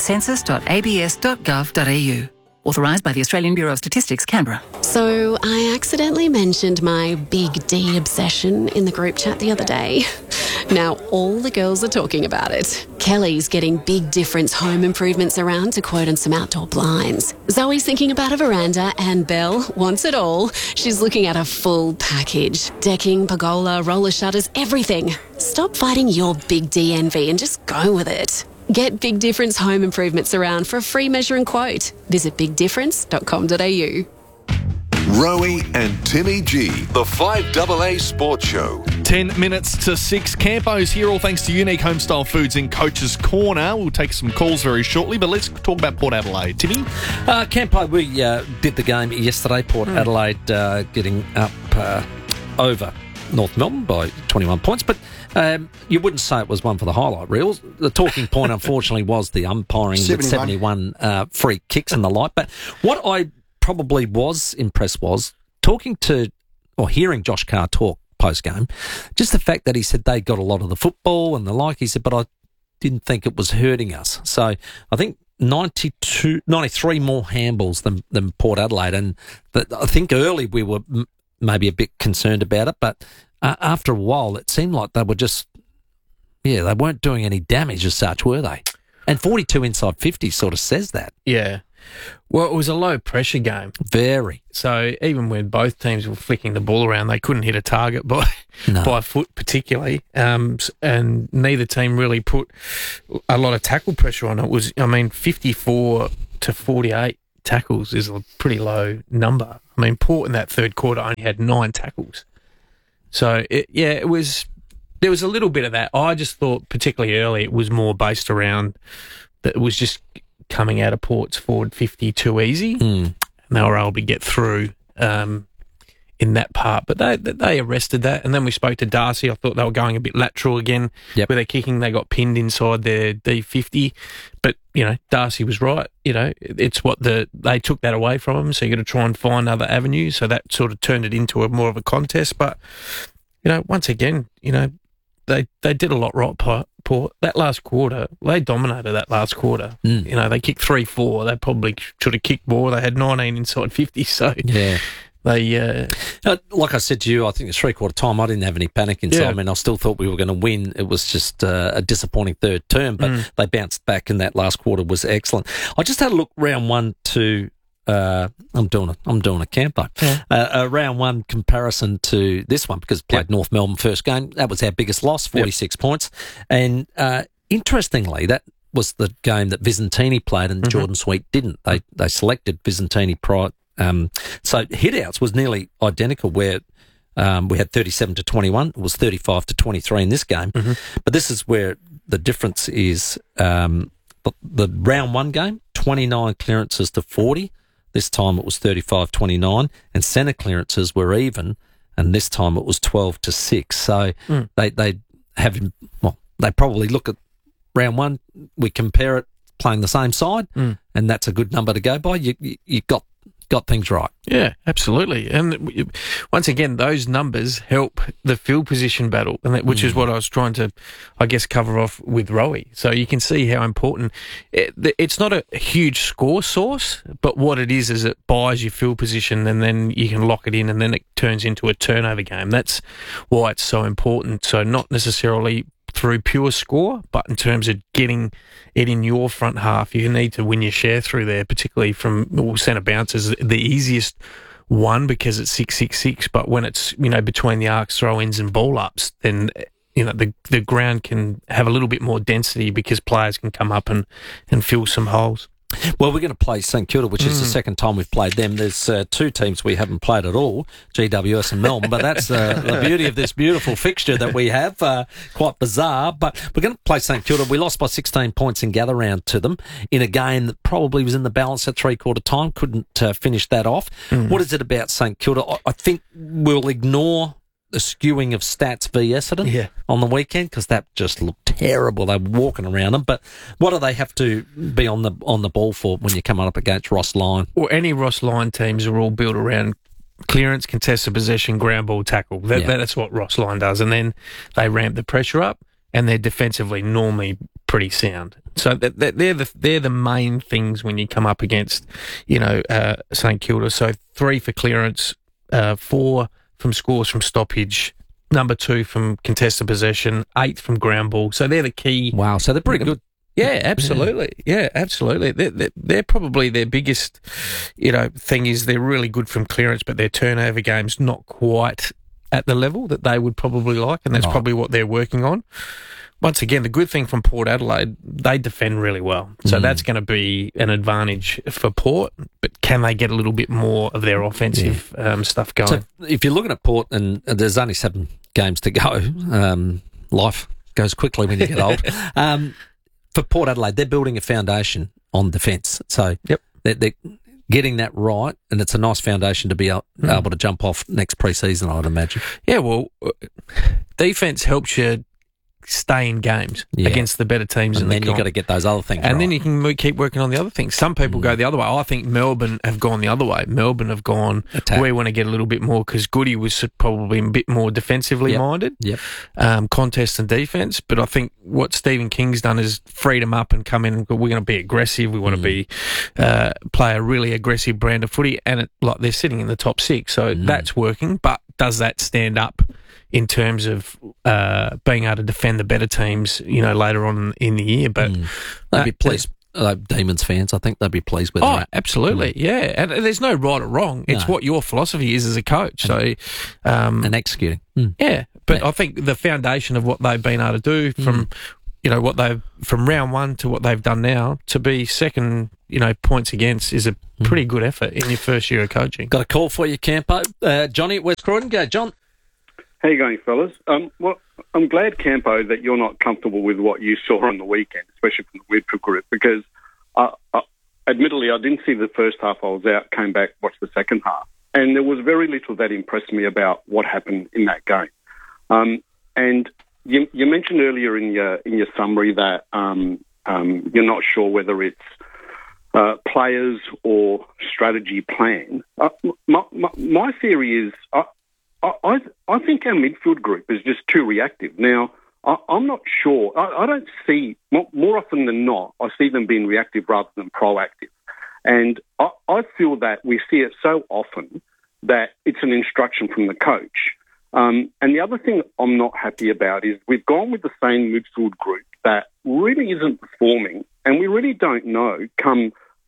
census.abs.gov.au. Authorised by the Australian Bureau of Statistics, Canberra. So I accidentally mentioned my Big D obsession in the group chat the other day. Now all the girls are talking about it. Kelly's getting Big Difference home improvements around to quote on some outdoor blinds. Zoe's thinking about a veranda, and Belle wants it all. She's looking at a full package. Decking, pergola, roller shutters, everything. Stop fighting your Big D envy and just go with it. Get Big Difference home improvements around for a free measure and quote. Visit bigdifference.com.au. Rowie and Timmy G, the 5AA Sports Show. 10 minutes to 6. Campo's here, all thanks to Unique Homestyle Foods in Coach's Corner. We'll take some calls very shortly, but let's talk about Port Adelaide. Timmy? Campo, we did the game yesterday. Port Adelaide getting up over North Melbourne by 21 points, but you wouldn't say it was one for the highlight reels. The talking point, unfortunately, was the umpiring with 71 free kicks and the like. But what I probably was impressed was talking to or hearing Josh Carr talk post-game, just the fact that he said they got a lot of the football and the like. He said, but I didn't think it was hurting us. So I think 93 more handballs than Port Adelaide. And I think early we were maybe a bit concerned about it, but after a while, it seemed like they were just, they weren't doing any damage as such, were they? And 42 inside 50 sort of says that. Yeah. Well, it was a low-pressure game. Very. So even when both teams were flicking the ball around, they couldn't hit a target by foot particularly, and neither team really put a lot of tackle pressure on. It was, 54 to 48 tackles is a pretty low number. Port in that third quarter only had 9 tackles. So, it was... There was a little bit of that. I just thought, particularly early, it was more based around that it was just coming out of Port's forward 50 too easy, and they were able to get through in that part. But they arrested that, and then we spoke to Darcy. I thought they were going a bit lateral again with their kicking. They got pinned inside their D50, but Darcy was right. It's what they took that away from them. So you got to try and find other avenues. So that sort of turned it into more of a contest. But once again, They did a lot right, Port. That last quarter, they dominated that last quarter. They kicked 3-4. They probably should have kicked more. They had 19 inside 50, so they... like I said to you, I think it's three-quarter time, I didn't have any panic inside. I still thought we were going to win. It was just a disappointing third term, but they bounced back, and that last quarter was excellent. I just had a look round 1 to... I'm doing a campo. A round 1 comparison to this one because played North Melbourne first game. That was our biggest loss, 46 points. And interestingly, that was the game that Visentini played and Jordan Sweet didn't. They selected Visentini prior. So hitouts was nearly identical where we had 37 to 21. It was 35 to 23 in this game. But this is where the difference is. The round 1 game, 29 clearances to 40. This time it was 35-29, and centre clearances were even, and this time it was 12 to 6. So they probably look at round 1. We compare it playing the same side, and that's a good number to go by. You got things right. Yeah, absolutely. And once again, those numbers help the field position battle, and which is what I was trying to, I guess, cover off with Rowie. So you can see how important it's not a huge score source, but what it is it buys your field position, and then you can lock it in, and then it turns into a turnover game. That's why it's so important. So not necessarily through pure score, but in terms of getting it in your front half, you need to win your share through there, particularly from centre bounces. The easiest one because it's 6-6-6, but when it's between the arcs, throw-ins and ball-ups, then the ground can have a little bit more density because players can come up and fill some holes. Well, we're going to play St Kilda, which is the second time we've played them. There's 2 teams we haven't played at all, GWS and Melbourne, but that's the beauty of this beautiful fixture that we have. Quite bizarre, but we're going to play St Kilda. We lost by 16 points in gather round to them in a game that probably was in the balance at three-quarter time, couldn't finish that off. What is it about St Kilda? I think we'll ignore the skewing of Stats v Essendon on the weekend because that just looked terrible. They were walking around them. But what do they have to be on the ball for when you're coming up against Ross Lyon? Well, any Ross Lyon teams are all built around clearance, contested possession, ground ball tackle. That's what Ross Lyon does. And then they ramp the pressure up, and they're defensively normally pretty sound. So they're the main things when you come up against St Kilda. So 3 for clearance, 4 from scores from stoppage, number 2 from contested possession, 8 from ground ball. So they're the key. Wow, so they're pretty good. Yeah, absolutely. Yeah, absolutely. They're probably their biggest, thing is they're really good from clearance, but their turnover game's not quite at the level that they would probably like, and that's probably what they're working on. Once again, the good thing from Port Adelaide, they defend really well. So that's going to be an advantage for Port, but can they get a little bit more of their offensive stuff going? So if you're looking at Port, and there's only 7 games to go, life goes quickly when you get old. For Port Adelaide, they're building a foundation on defence. So they're getting that right, and it's a nice foundation to be able to jump off next pre-season, I would imagine. Yeah, well, defence helps you stay in games against the better teams. And then you've got to get those other things and right. then you can keep working on the other things. Some people go the other way. I think Melbourne have gone the other way. Melbourne have gone, we want to get a little bit more, because Goody was probably a bit more defensively minded, contest and defence. But I think what Stephen King's done is freed them up and come in and go, we're going to be aggressive. We want to be play a really aggressive brand of footy, and they're sitting in the top 6. So that's working. But does that stand up in terms of being able to defend the better teams, later on in the year. But they'd be pleased. Demons fans, I think they'd be pleased with that. Oh, absolutely, yeah. And there's no right or wrong. It's what your philosophy is as a coach. And executing. Yeah, but I think the foundation of what they've been able to do from from round one to what they've done now to be second, points against is a pretty good effort in your first year of coaching. Got a call for you, Campo. Johnny at West Croydon. Go, John. How you going, fellas? Well, I'm glad, Campo, that you're not comfortable with what you saw on the weekend, especially from the Widford group, because admittedly, I didn't see the first half. I was out, came back, watched the second half, and there was very little that impressed me about what happened in that game. And you mentioned earlier in your summary that you're not sure whether it's players or strategy plan. My theory is I think our midfield group is just too reactive. Now, I'm not sure. I don't see, more often than not, I see them being reactive rather than proactive. And I feel that we see it so often that it's an instruction from the coach. And the other thing I'm not happy about is we've gone with the same midfield group that really isn't performing, and we really don't know come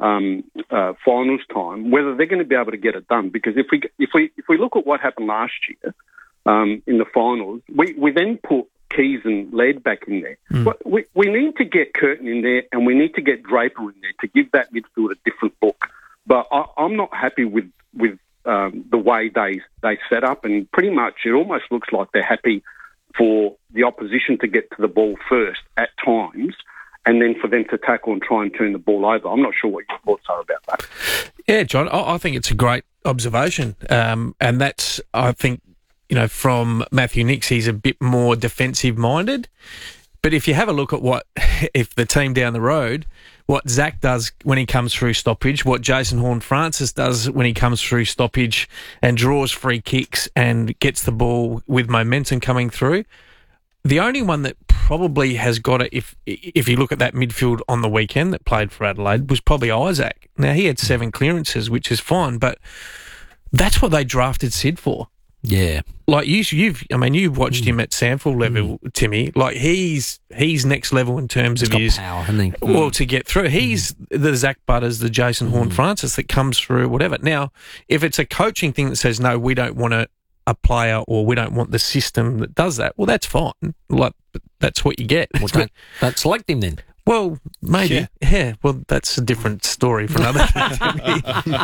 finals time whether they're going to be able to get it done. Because if we look at what happened last year in the finals, we then put Keys and Laird back in there. But we need to get Curtin in there, and we need to get Draper in there to give that midfield a different look. But I'm not happy with the way they set up, and pretty much it almost looks like they're happy for the opposition to get to the ball first at times, and then for them to tackle and try and turn the ball over. I'm not sure what your thoughts are about that. Yeah, John, I think it's a great observation. And that's, I think, from Matthew Nicks, he's a bit more defensive-minded. But if you have a look at if the team down the road, what Zach does when he comes through stoppage, what Jason Horne-Francis does when he comes through stoppage and draws free kicks and gets the ball with momentum coming through, the only one that probably has got it, if you look at that midfield on the weekend that played for Adelaide, was probably Isaac. Now, he had 7 clearances, which is fine, but that's what they drafted Sid for. Yeah. Like you've watched him at SANFL level, Timmy. Like he's next level in terms of his power, hasn't he? Well, to get through, he's the Zach Butters, the Jason Horne-Francis that comes through, whatever. Now, if it's a coaching thing that says no, we don't want a player, or we don't want the system that does that, well, that's fine. Like that's what you get. Well, don't select him then. Well, maybe. Yeah. Well, that's a different story for another day.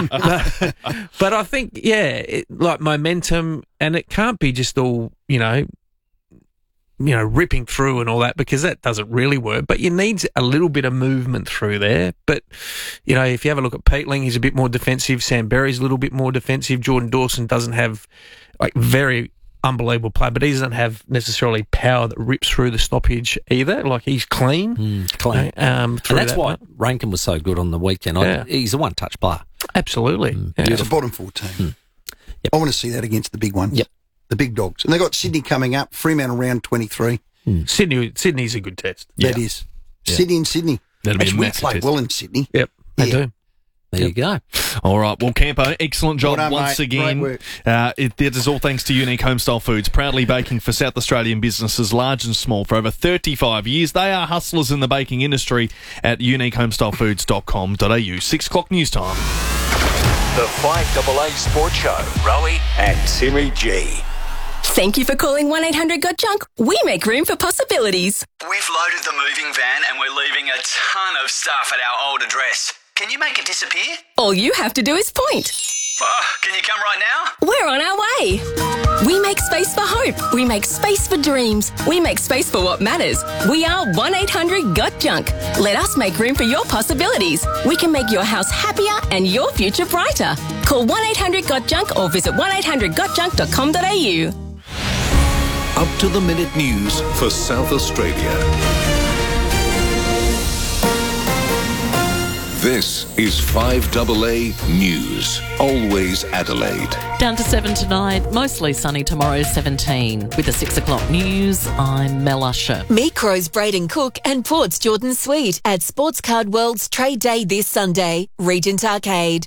But I think, like momentum, and it can't be just all, ripping through and all that, because that doesn't really work. But you need a little bit of movement through there. But, if you have a look at Peatling, he's a bit more defensive. Sam Berry's a little bit more defensive. Jordan Dawson doesn't have, very unbelievable play, but he doesn't have necessarily power that rips through the stoppage either. Like, he's clean. Clean. And that's why Rankin was so good on the weekend. He's a one-touch player. Absolutely. It's a bottom 14. Yep. I want to see that against the big ones. Yep. The big dogs. And they got Sydney coming up, Fremantle round 23. Sydney's a good test. That is. Yeah. Sydney and Sydney. That'll be a we massive play test. well in Sydney. Yep, they do. There you go. All right. Well, Campo, excellent job Well done, once mate. again. Great work. It is all thanks to Unique Homestyle Foods, proudly baking for South Australian businesses large and small for over 35 years. They are hustlers in the baking industry at uniquehomestylefoods.com.au. 6 o'clock news time. The 5AA Sports Show. Rowie and Timmy G. Thank you for calling 1-800-GOT-JUNK. We make room for possibilities. We've loaded the moving van and we're leaving a ton of stuff at our old address. Can you make it disappear? All you have to do is point. Can you come right now? We're on our way. We make space for hope. We make space for dreams. We make space for what matters. We are 1-800-GOT-JUNK. Let us make room for your possibilities. We can make your house happier and your future brighter. Call 1-800-GOT-JUNK or visit 1-800-GOT-JUNK.com.au. Up-to-the-minute news for South Australia. This is 5AA News. Always Adelaide. Down to 7 tonight, mostly sunny tomorrow, 17. With the 6 o'clock news, I'm Mel Usher. Meet Crows Braden Cook and Port's Jordan Sweet at Sports Card World's Trade Day this Sunday, Regent Arcade.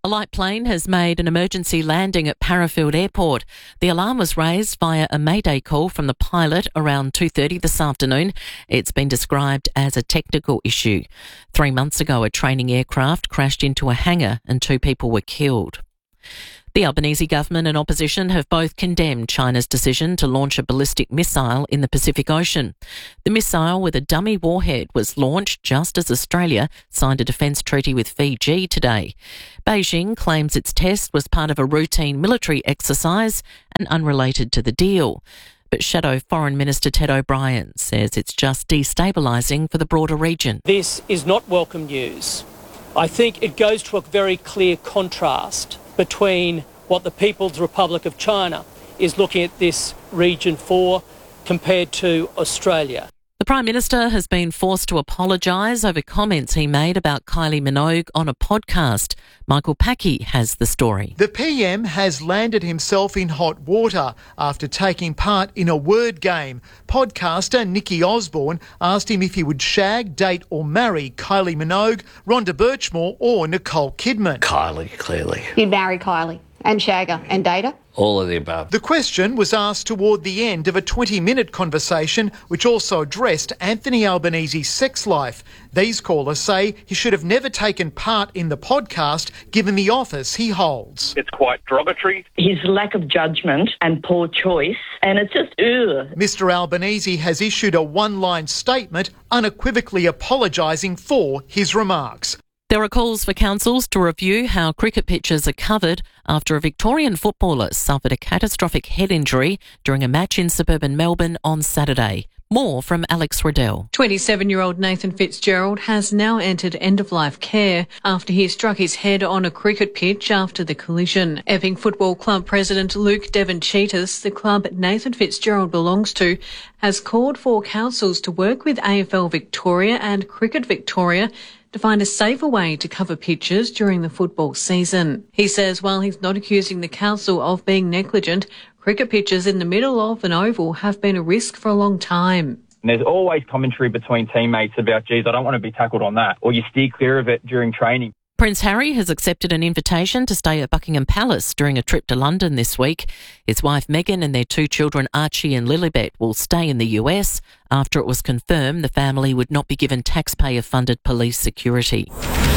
A light plane has made an emergency landing at Parafield Airport. The alarm was raised via a mayday call from the pilot around 2:30 this afternoon. It's been described as a technical issue. 3 months ago, a training aircraft crashed into a hangar and 2 people were killed. The Albanese government and opposition have both condemned China's decision to launch a ballistic missile in the Pacific Ocean. The missile with a dummy warhead was launched just as Australia signed a defence treaty with Fiji today. Beijing claims its test was part of a routine military exercise and unrelated to the deal. But Shadow Foreign Minister Ted O'Brien says it's just destabilising for the broader region. This is not welcome news. I think it goes to a very clear contrast between what the People's Republic of China is looking at this region for compared to Australia. The Prime Minister has been forced to apologise over comments he made about Kylie Minogue on a podcast. Michael Packey has the story. The PM has landed himself in hot water after taking part in a word game. Podcaster Nikki Osborne asked him if he would shag, date or marry Kylie Minogue, Rhonda Birchmore or Nicole Kidman. Kylie, clearly. You'd marry Kylie and shag her and date her? All of the above. The question was asked toward the end of a 20-minute conversation which also addressed Anthony Albanese's sex life. These callers say he should have never taken part in the podcast given the office he holds. It's quite derogatory. His lack of judgment and poor choice, and it's just, ugh. Mr Albanese has issued a one-line statement unequivocally apologising for his remarks. There are calls for councils to review how cricket pitches are covered after a Victorian footballer suffered a catastrophic head injury during a match in suburban Melbourne on Saturday. More from Alex Riddell. 27-year-old Nathan Fitzgerald has now entered end-of-life care after he struck his head on a cricket pitch after the collision. Epping Football Club President Luke Devon-Cheetahs, the club Nathan Fitzgerald belongs to, has called for councils to work with AFL Victoria and Cricket Victoria to find a safer way to cover pitches during the football season. He says while he's not accusing the council of being negligent, cricket pitches in the middle of an oval have been a risk for a long time. And there's always commentary between teammates about, geez, I don't want to be tackled on that, or you steer clear of it during training. Prince Harry has accepted an invitation to stay at Buckingham Palace during a trip to London this week. His wife Meghan and their 2 children Archie and Lilibet will stay in the US after it was confirmed the family would not be given taxpayer-funded police security.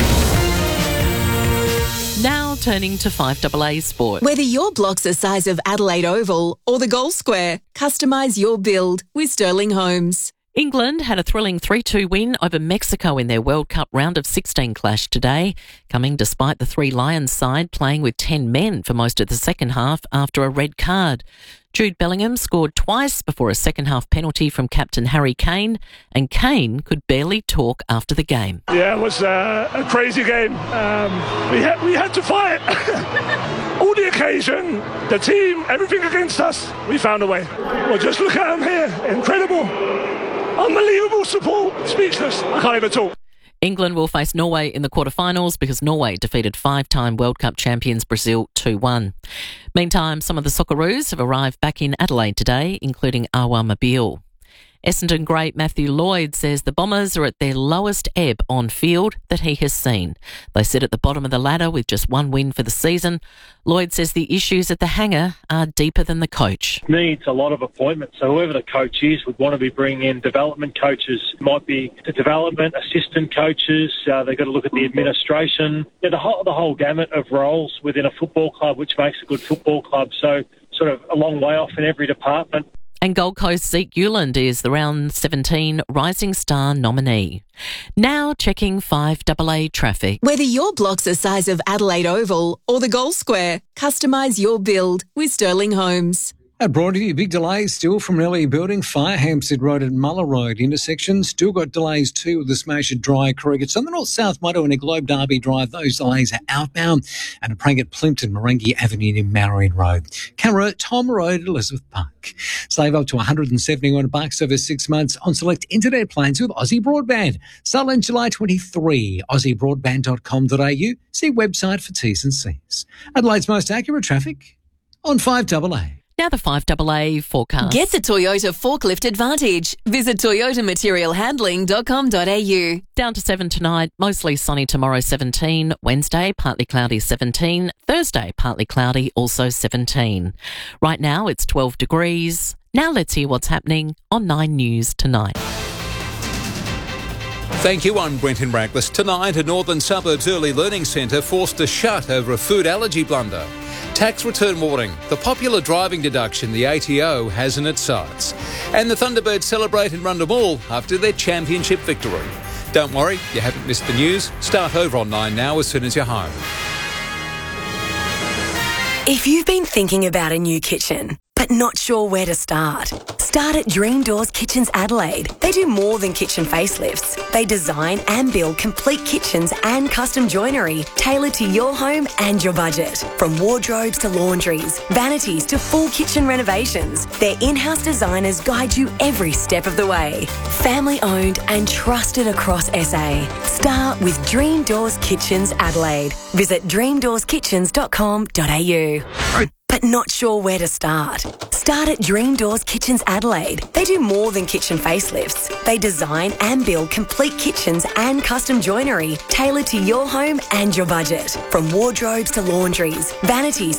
Now turning to 5AA Sport. Whether your block's the size of Adelaide Oval or the Goal Square, customise your build with Sterling Homes. England had a thrilling 3-2 win over Mexico in their World Cup round of 16 clash today, coming despite the 3 Lions side playing with 10 men for most of the second half after a red card. Jude Bellingham scored twice before a second-half penalty from captain Harry Kane, and Kane could barely talk after the game. Yeah, it was a crazy game. We had to fight. All the occasion, the team, everything against us, we found a way. Well, just look at them here. Incredible. Unbelievable support. Speechless. I can't even talk. England will face Norway in the quarterfinals because Norway defeated 5-time World Cup champions Brazil 2-1. Meantime, some of the Socceroos have arrived back in Adelaide today, including Awa Mobile. Essendon great Matthew Lloyd says the Bombers are at their lowest ebb on field that he has seen. They sit at the bottom of the ladder with just 1 win for the season. Lloyd says the issues at the hangar are deeper than the coach. Needs a lot of appointments. So whoever the coach is would want to be bringing in development coaches. Might be the development assistant coaches. They've got to look at the administration. Yeah, the whole gamut of roles within a football club, which makes a good football club. So sort of a long way off in every department. And Gold Coast Zeke Uland is the round 17 Rising Star nominee. Now checking 5AA traffic. Whether your block's the size of Adelaide Oval or the Goal Square, customise your build with Sterling Homes. Brought to you, big delays still from an early building. Fire Hampstead Road and Muller Road intersection. Still got delays too with the smash at Dry Creek. It's on the north-south motorway and a Globe Derby Drive. Those delays are outbound. And a prank at Plimpton, Marengi Avenue near Marion Road. Camera, Tom Road, Elizabeth Park. Save up to $171 over 6 months on select internet plans with Aussie Broadband. Start in July 23. AussieBroadband.com.au. See website for T's and C's. Adelaide's most accurate traffic on 5AA. Now the 5AA forecast. Get the Toyota Forklift Advantage. Visit toyotamaterialhandling.com.au. Down to 7 tonight, mostly sunny tomorrow 17. Wednesday, partly cloudy 17. Thursday, partly cloudy, also 17. Right now it's 12 degrees. Now let's hear what's happening on 9 News tonight. Thank you, I'm Brenton Raglis. Tonight, a Northern Suburbs Early Learning Centre forced to shut over a food allergy blunder. Tax return warning, the popular driving deduction the ATO has in its sights. And the Thunderbirds celebrate in Rundle Mall after their championship victory. Don't worry, you haven't missed the news. Start over on 9 Now as soon as you're home. If you've been thinking about a new kitchen, but not sure where to start at Dream Doors Kitchens Adelaide. They do more than kitchen facelifts. They design and build complete kitchens and custom joinery tailored to your home and your budget. From wardrobes to laundries, vanities to full kitchen renovations, their in-house designers guide you every step of the way. Family owned and trusted across SA. Start with Dream Doors Kitchens Adelaide. Visit dreamdoorskitchens.com.au. But not sure where to start? Start at Dream Doors Kitchens Adelaide. They do more than kitchen facelifts. They design and build complete kitchens and custom joinery tailored to your home and your budget. From wardrobes to laundries, vanities